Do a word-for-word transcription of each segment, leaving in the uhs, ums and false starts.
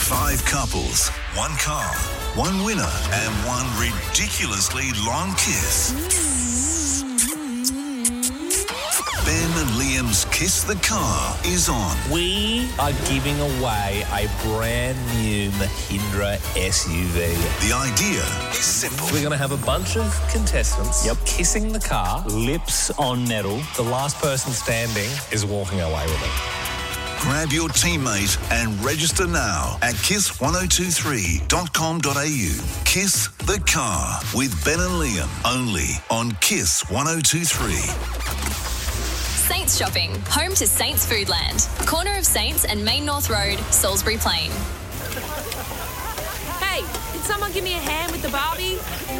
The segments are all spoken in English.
Five couples, one car, one winner, and one ridiculously long kiss. Ben and Liam's Kiss the Car is on. We are giving away a brand new Mahindra S U V. The idea is simple. We're going to have a bunch of contestants Yep. kissing the car. Lips on metal. The last person standing is walking away with it. Grab your teammate and register now at kiss one oh two three dot com dot a u. Kiss the Car with Ben and Liam, only on Kiss one oh two three. Saints Shopping, home to Saints Foodland. Corner of Saints and Main North Road, Salisbury Plain. Hey, did someone give me a hand with the Barbie?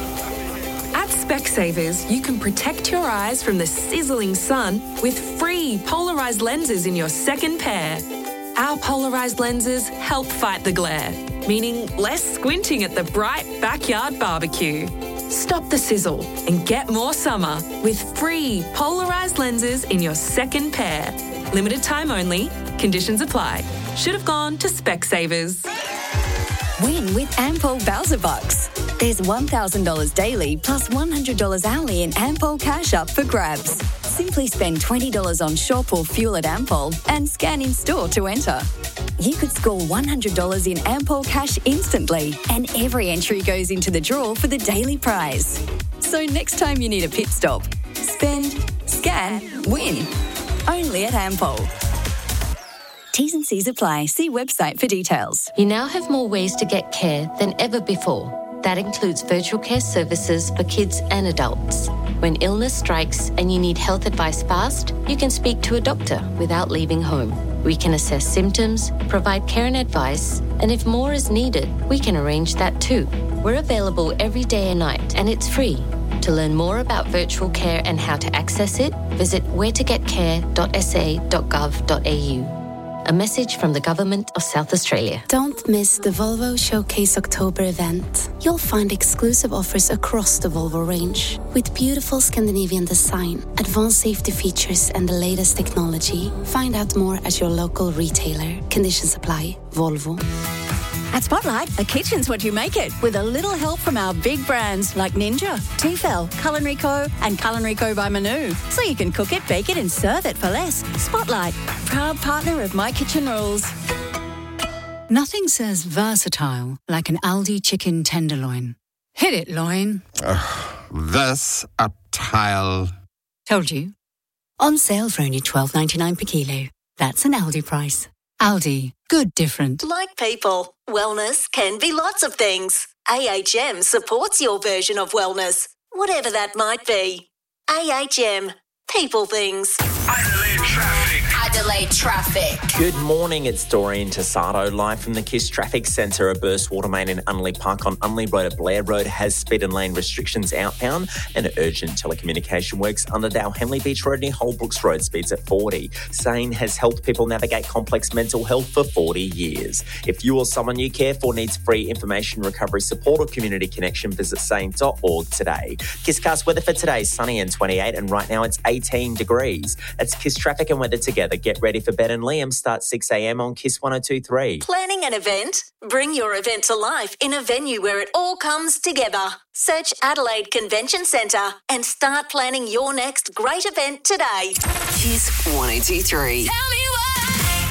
At Specsavers, you can protect your eyes from the sizzling sun with free polarised lenses in your second pair. Our polarised lenses help fight the glare, meaning less squinting at the bright backyard barbecue. Stop the sizzle and get more summer with free polarised lenses in your second pair. Limited time only. Conditions apply. Should have gone to Specsavers. Win with Ampol Bowser Bucks. There's one thousand dollars daily plus one hundred dollars hourly in Ampol cash up for grabs. Simply spend twenty dollars on shop or fuel at Ampol and scan in store to enter. You could score one hundred dollars in Ampol cash instantly, and every entry goes into the draw for the daily prize. So next time you need a pit stop, spend, scan, win. Only at Ampol. T's and C's apply. See website for details. You now have more ways to get care than ever before. That includes virtual care services for kids and adults. When illness strikes and you need health advice fast, you can speak to a doctor without leaving home. We can assess symptoms, provide care and advice, and if more is needed, we can arrange that too. We're available every day and night, and it's free. To learn more about virtual care and how to access it, visit where to get care dot s a dot gov dot a u. A message from the Government of South Australia. Don't miss the Volvo Showcase October event. You'll find exclusive offers across the Volvo range with beautiful Scandinavian design, advanced safety features and the latest technology. Find out more at your local retailer. Conditions apply. Volvo. At Spotlight, a kitchen's what you make it, with a little help from our big brands like Ninja, Tefal, Culinary Co and Culinary Co by Manu. So you can cook it, bake it and serve it for less. Spotlight, proud partner of My Kitchen Rules. Nothing says versatile like an Aldi chicken tenderloin. Hit it, loin. Uh, this a tile. Told you. On sale for only twelve ninety-nine per kilo. That's an Aldi price. Aldi, good different. Like people, wellness can be lots of things. A H M supports your version of wellness, whatever that might be. A H M, people things. Adelaide traffic. Adelaide traffic. Good morning, it's Doreen Tasato, live from the KISS Traffic Centre. A burst water main in Unley Park on Unley Road at Blair Road has speed and lane restrictions outbound, and urgent telecommunication works under Dow Henley Beach Road near Holbrooks Road, speeds at forty. SANE has helped people navigate complex mental health for forty years. If you or someone you care for needs free information, recovery support or community connection, visit sane dot org today. KISScast weather for today, sunny and twenty-eight, and right now it's eighteen degrees. That's KISS Traffic and weather together. Get ready for Ben and Liam. Start six a.m. on KISS one oh two three. Planning an event? Bring your event to life in a venue where it all comes together. Search Adelaide Convention Centre and start planning your next great event today. KISS one oh two three. Tell me why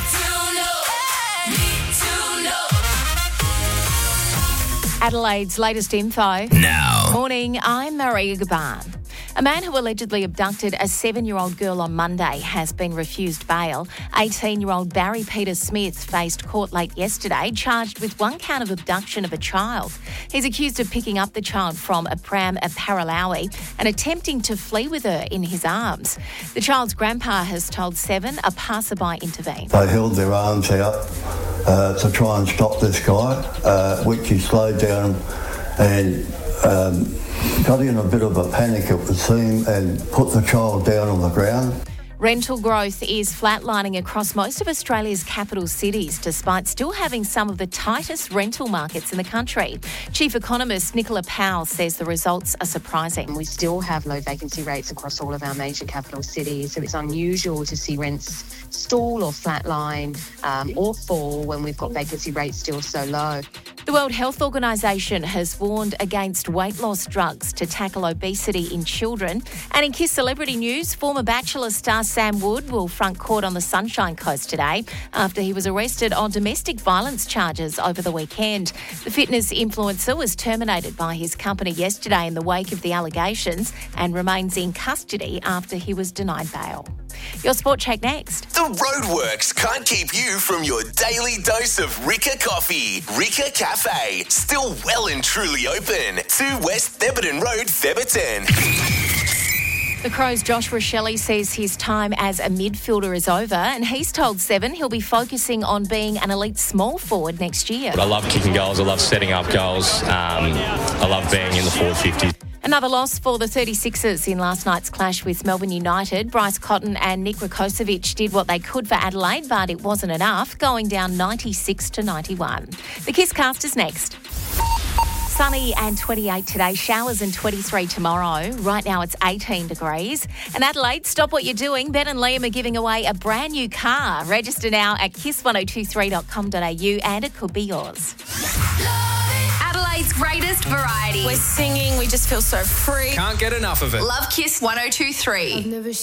to know, need to know. Adelaide's latest info. Now. Morning, I'm Maria Gaban. A man who allegedly abducted a seven-year-old girl on Monday has been refused bail. eighteen-year-old Barry Peter Smith faced court late yesterday, charged with one count of abduction of a child. He's accused of picking up the child from a pram at Paralawi and attempting to flee with her in his arms. The child's grandpa has told Seven a passerby intervened. They held their arms out uh, to try and stop this guy, uh, which he slowed down and Um, got in a bit of a panic, it would seem, and put the child down on the ground. Rental growth is flatlining across most of Australia's capital cities, despite still having some of the tightest rental markets in the country. Chief Economist Nicola Powell says the results are surprising. We still have low vacancy rates across all of our major capital cities, so it's unusual to see rents stall or flatline um, or fall when we've got vacancy rates still so low. The World Health Organisation has warned against weight loss drugs to tackle obesity in children. And in Kiss Celebrity News, former Bachelor star Sam Wood will front court on the Sunshine Coast today after he was arrested on domestic violence charges over the weekend. The fitness influencer was terminated by his company yesterday in the wake of the allegations and remains in custody after he was denied bail. Your Sport Check next. The Roadworks can't keep you from your daily dose of Rika coffee. Rika Cafe, still well and truly open. two West Thebarton Road, Thebarton. The Crows' Josh Rochelli says his time as a midfielder is over, and he's told Seven he'll be focusing on being an elite small forward next year. I love kicking goals. I love setting up goals. Um, I love being in the forward fifties. Another loss for the thirty-sixers in last night's clash with Melbourne United. Bryce Cotton and Nick Rakocevic did what they could for Adelaide, but it wasn't enough, going down ninety-six to ninety-one. The Kiss Cast is next. Sunny and twenty-eight today, showers and twenty-three tomorrow. Right now it's eighteen degrees. And Adelaide, stop what you're doing. Ben and Liam are giving away a brand new car. Register now at kiss one oh two three dot com dot a u and it could be yours. Adelaide's greatest variety. We're singing, we just feel so free. Can't get enough of it. Love Kiss one oh two three.